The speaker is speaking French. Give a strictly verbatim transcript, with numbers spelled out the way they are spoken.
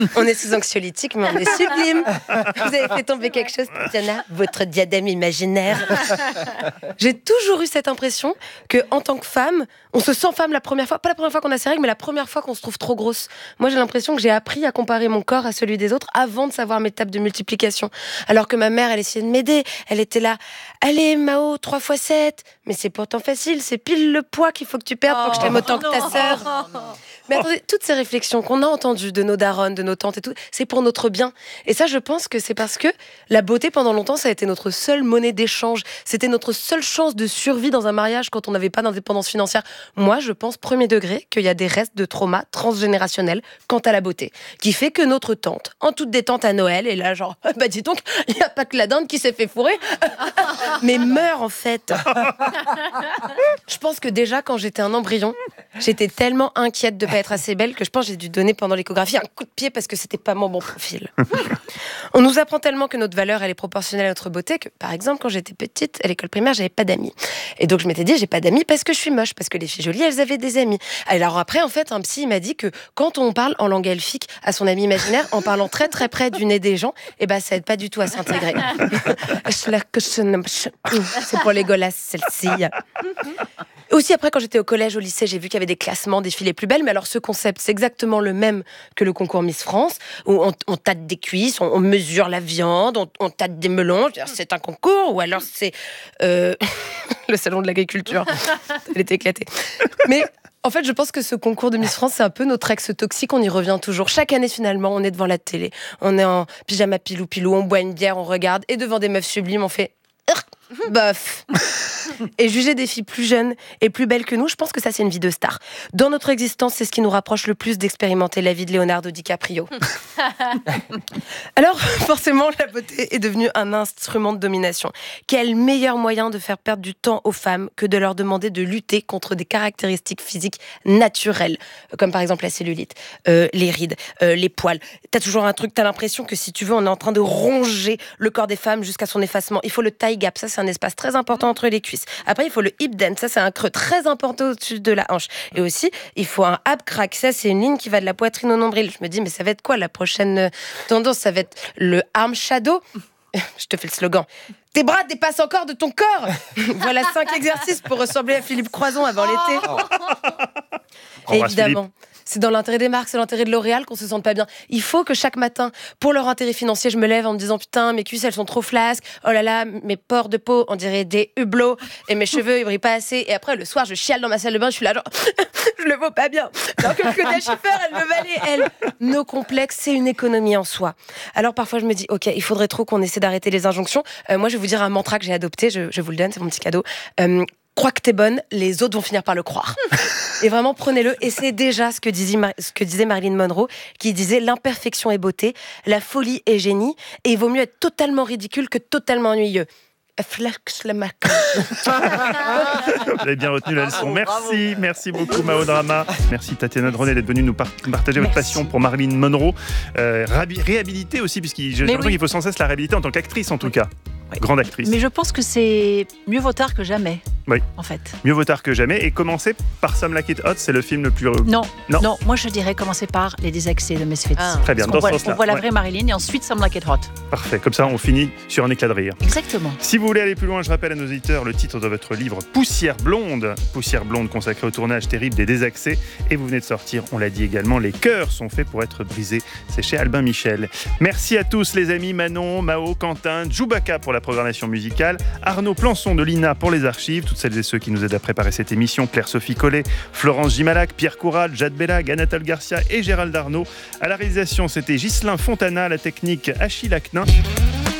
On est sous anxiolytique, mais on est sublime. Vous avez fait tomber quelque chose, Tatiana? Votre diadème imaginaire. J'ai toujours eu cette impression qu'en tant que femme, on se sent femme la première fois, pas la première fois qu'on a ses règles, mais la première fois qu'on se trouve trop grosse. Moi, j'ai l'impression que j'ai appris à comparer mon corps à celui des autres avant de savoir mes tables de multiplication. Alors que ma mère, elle essayait de m'aider. Elle était là, allez Mao, trois fois sept. Mais c'est pourtant facile, c'est pile le poids qu'il faut que tu perdes pour que je t'aime autant que ta sœur. Mais attendez, toutes ces réflexions qu'on a entendues de nos daronnes, de nos tantes et tout, c'est pour notre bien. Et ça, je pense que c'est parce que la beauté, pendant longtemps, ça a été notre seule monnaie d'échange. C'était notre seule chance de survie dans un mariage quand on n'avait pas d'indépendance financière. Moi, je pense, premier degré, qu'il y a des restes de trauma transgénérationnels quant à la beauté, qui fait que notre tante, en toute détente à Noël, est là genre, bah dis donc, il n'y a pas que la dinde qui s'est fait fourrer, mais meurt en fait. Je pense que déjà, quand j'étais un embryon, j'étais tellement inquiète de pas être assez belle que je pense que j'ai dû donner pendant l'échographie un coup de pied parce que c'était pas mon bon profil. On nous apprend tellement que notre valeur, elle est proportionnelle à notre beauté que, par exemple, quand j'étais petite, à l'école primaire, j'avais pas d'amis. Et donc, je m'étais dit, j'ai pas d'amis parce que je suis moche, parce que les filles jolies, elles avaient des amis. Alors après, en fait, un psy m'a dit que quand on parle en langue elfique à son ami imaginaire, en parlant très très près du nez des gens, eh ben, ça aide pas du tout à s'intégrer. C'est pour les golasses, celle-ci. Aussi, après, quand j'étais au collège, au lycée, j'ai vu qu'il y avait des classements des filles les plus belles. Mais alors, ce concept, c'est exactement le même que le concours Miss France, où on, on tâte des cuisses, on, on mesure la viande, on, on tâte des melons. Je veux dire, c'est un concours, ou alors c'est euh, le salon de l'agriculture. Elle était éclatée. Mais en fait, je pense que ce concours de Miss France, c'est un peu notre ex toxique. On y revient toujours. Chaque année, finalement, on est devant la télé. On est en pyjama pilou-pilou, on boit une bière, on regarde. Et devant des meufs sublimes, on fait... bof. Et juger des filles plus jeunes et plus belles que nous, je pense que ça, c'est une vie de star. Dans notre existence, c'est ce qui nous rapproche le plus d'expérimenter la vie de Leonardo DiCaprio. Alors, forcément, la beauté est devenue un instrument de domination. Quel meilleur moyen de faire perdre du temps aux femmes que de leur demander de lutter contre des caractéristiques physiques naturelles, comme par exemple la cellulite, euh, les rides, euh, les poils. T'as toujours un truc, t'as l'impression que si tu veux, on est en train de ronger le corps des femmes jusqu'à son effacement. Il faut le thigh gap, ça c'est un espace très important entre les cuisses. Après, il faut le hip dent, ça c'est un creux très important au-dessus de la hanche. Et aussi, il faut un ab crack, ça c'est une ligne qui va de la poitrine au nombril. Je me dis, mais ça va être quoi la prochaine tendance? Ça va être le arm shadow. Je te fais le slogan. Tes bras dépassent encore de ton corps. Voilà cinq exercices pour ressembler à Philippe Croison avant l'été. Oh. Et évidemment, c'est dans l'intérêt des marques, c'est l'intérêt de L'Oréal qu'on se sente pas bien. Il faut que chaque matin, pour leur intérêt financier, je me lève en me disant putain, mes cuisses elles sont trop flasques. Oh là là, mes pores de peau, on dirait des hublots. Et mes cheveux ils brillent pas assez. Et après le soir, je chiale dans ma salle de bain, je suis là genre je le vaux pas bien. Alors que Claudia Schiffer, elle me valait elle. Nos complexes, c'est une économie en soi. Alors parfois je me dis ok, il faudrait trop qu'on essaie d'arrêter les injonctions. Euh, moi je vais vous dire un mantra que j'ai adopté, je, je vous le donne, c'est mon petit cadeau. Euh, Crois que t'es bonne, les autres vont finir par le croire. Et vraiment, prenez-le. Et c'est déjà ce que disait, ce que disait Marilyn Monroe, qui disait l'imperfection est beauté, la folie est génie, et il vaut mieux être totalement ridicule que totalement ennuyeux. Flex la mac. Vous avez bien retenu la leçon. Merci, merci beaucoup Mao Drama. Merci Tatiana Dronet d'être venue nous par- partager votre Merci. passion pour Marilyn Monroe. Euh, rabi- réhabiliter aussi, puisqu'il j'ai l'impression oui. qu'il faut sans cesse la réhabiliter en tant qu'actrice en tout Oui. cas. Oui. Grande actrice. Mais je pense que c'est mieux vaut tard que jamais. Oui. En fait. Mieux vaut tard que jamais. Et commencer par Some Like It Hot, c'est le film le plus... Non, Non. non, moi je dirais commencer par Les Désaxés de Misfits. Ah. Très bien, Parce dans qu'on ce voit, sens-là. on voit la Ouais. vraie Marilyn et ensuite Some Like It Hot. Parfait, comme ça on finit sur un éclat de rire. Exactement. Si vous voulez aller plus loin, je rappelle à nos auditeurs le titre de votre livre Poussière blonde. Poussière blonde consacrée au tournage terrible des Désaxés. Et vous venez de sortir, on l'a dit également, Les cœurs sont faits pour être brisés. C'est chez Albin Michel. Merci à tous les amis, Manon, Mao, Quentin, Djoubaka pour la programmation musicale, Arnaud Plançon de l'I N A pour les archives, toutes celles et ceux qui nous aident à préparer cette émission, Claire-Sophie Collet, Florence Gimalac, Pierre Coural, Jade Bellag, Anatole Garcia et Gérald Darnaud. À la réalisation, c'était Ghislain Fontana, la technique Achille Acnin.